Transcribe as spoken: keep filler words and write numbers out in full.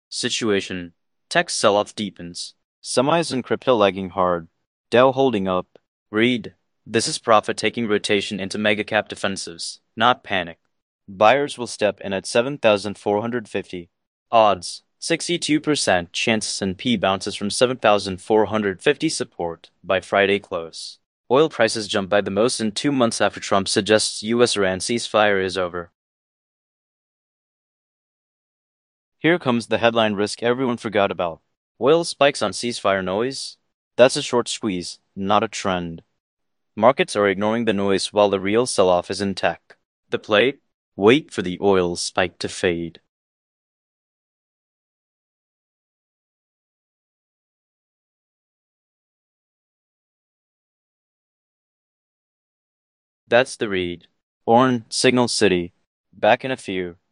Situation. Tech sell-off deepens. Semis and crypto lagging hard. Dell holding up. Read. This is profit-taking rotation into mega-cap defensives, not panic. Buyers will step in at seven thousand four hundred fifty. Odds. sixty-two percent chance S and P bounces from seven thousand four hundred fifty support by Friday close. Oil prices jump by the most in two months after Trump suggests U S-Iran ceasefire is over. Here comes the headline risk everyone forgot about. Oil spikes on ceasefire noise? That's a short squeeze, not a trend. Markets are ignoring the noise while the real sell-off is in tech. The play? Wait for the oil spike to fade. That's the read. Orn, Signal City. Back in a few.